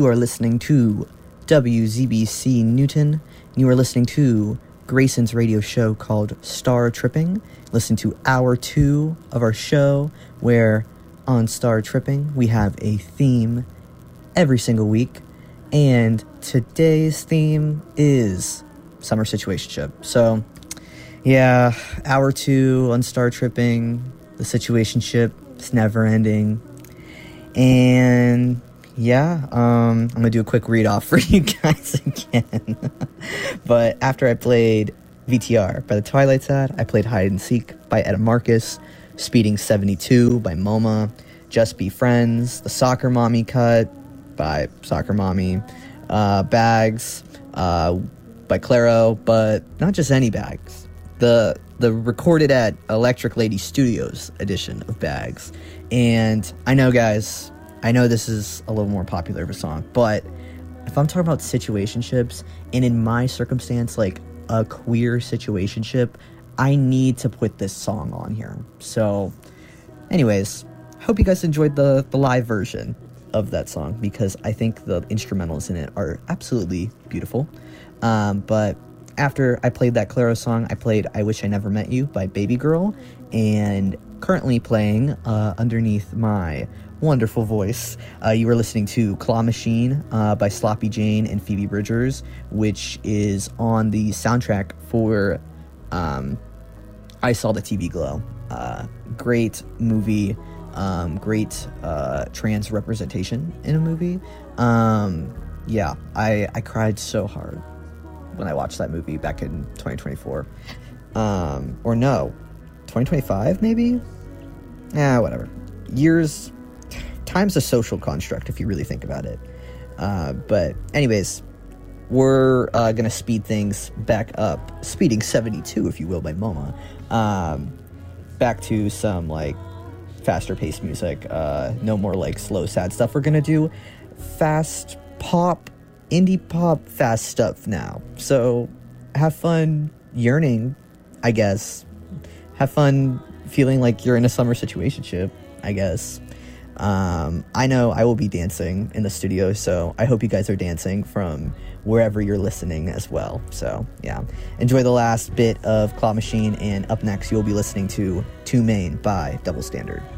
You are listening to WZBC Newton, and you are listening to Grayson's radio show called Star Tripping. Listen to hour 2 of our show, where on Star Tripping we have a theme every single week, and today's theme is summer situationship. So, yeah, hour 2 on Star Tripping, the situationship is never ending, and yeah, I'm gonna do a quick read off for you guys again. But after I played VTR by the Twilight Sad, I played Hide and Seek by Etta Marcus, Speeding 72 by MoMA, Just Be Friends, the Soccer Mommy cut by Soccer Mommy, Bags by Clairo, but not just any Bags. The recorded at Electric Lady Studios edition of Bags. And I know, guys, I know this is a little more popular of a song, but if I'm talking about situationships, and in my circumstance, like a queer situationship, I need to put this song on here. So, anyways, hope you guys enjoyed the live version of that song, because I think the instrumentals in it are absolutely beautiful. But after I played that Clairo song, I played I Wish I Never Met You by Baby Girl, and currently playing underneath my wonderful voice, you were listening to Claw Machine by Sloppy Jane and Phoebe Bridgers, which is on the soundtrack for I Saw the TV Glow. Great movie, great trans representation in a movie. Yeah, I cried so hard when I watched that movie back in 2024. Or no, 2025 maybe? Whatever. Time's a social construct if you really think about it. But anyways, we're gonna speed things back up. Speeding 72, if you will, by MoMA. Back to some like faster paced music. No more like slow sad stuff. We're gonna do fast pop, indie pop, fast stuff now. So have fun yearning, I guess. Have fun feeling like you're in a summer situationship, I guess. I know I will be dancing in the studio, so I hope you guys are dancing from wherever you're listening as well. So, yeah. Enjoy the last bit of Claw Machine, and up next you'll be listening to Two Main by Double Standard.